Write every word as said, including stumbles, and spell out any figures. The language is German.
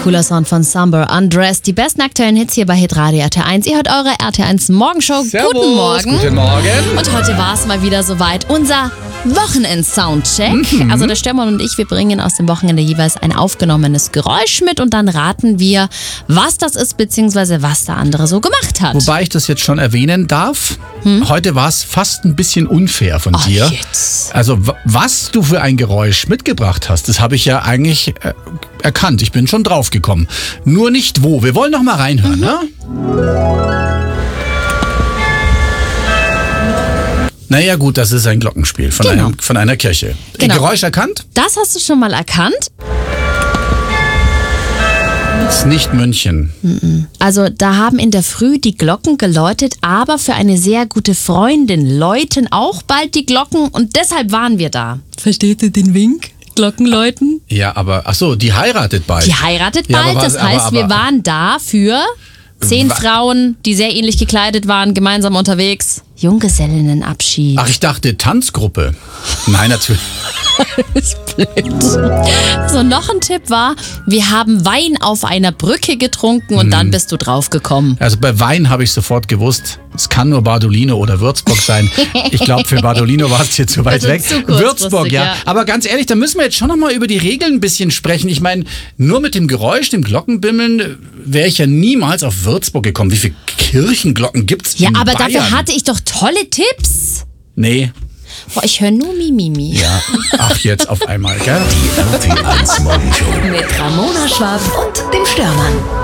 Cooler Sound von Summer Undressed. Die besten aktuellen Hits hier bei Hitradio R T eins. Ihr hört eure R T eins Morgenshow. Servus, guten Morgen. Guten Morgen. Und heute war es mal wieder soweit. Unser Wochenend-Soundcheck. Mhm. Also der Stürmer und ich, wir bringen aus dem Wochenende jeweils ein aufgenommenes Geräusch mit und dann raten wir, was das ist, beziehungsweise was der andere so gemacht hat. Wobei ich das jetzt schon erwähnen darf. Hm? Heute war es fast ein bisschen unfair von Ach, dir. Jetzt. Also w- was du für ein Geräusch mitgebracht hast, das habe ich ja eigentlich äh, erkannt. Ich bin schon drauf gekommen. Nur nicht wo. Wir wollen noch mal reinhören, mhm. ne? Naja gut, das ist ein Glockenspiel von, Genau. einem, von einer Kirche. Genau. Geräusch erkannt? Das hast du schon mal erkannt? Das ist nicht München. Also da haben in der Früh die Glocken geläutet, aber für eine sehr gute Freundin läuten auch bald die Glocken und deshalb waren wir da. Versteht ihr den Wink? Glockenläuten? Ja, aber ach so, die heiratet bald. Die heiratet Ja, bald, aber was- das heißt, aber- wir aber- waren da für zehn Wa- Frauen, die sehr ähnlich gekleidet waren, gemeinsam unterwegs. Junggesellinnenabschied. Ach, ich dachte Tanzgruppe. Nein, natürlich. ist blöd. So, noch ein Tipp war, wir haben Wein auf einer Brücke getrunken und dann bist du draufgekommen. Also bei Wein habe ich sofort gewusst, es kann nur Bardolino oder Würzburg sein. Ich glaube, für Bardolino war es hier zu weit Das ist weg. zu kurzfristig, Würzburg, ja. ja. Aber ganz ehrlich, da müssen wir jetzt schon noch mal über die Regeln ein bisschen sprechen. Ich meine, nur mit dem Geräusch, dem Glockenbimmeln, wäre ich ja niemals auf Würzburg gekommen. Wie viele Kirchenglocken gibt's Ja, in aber Bayern? dafür hatte ich doch tolle Tipps. Nee, Boah, ich höre nur Mimimi. ja. Ach, jetzt auf einmal, gell? Die R T eins Morgenshow. Mit Ramona Schwarz und dem Störmann.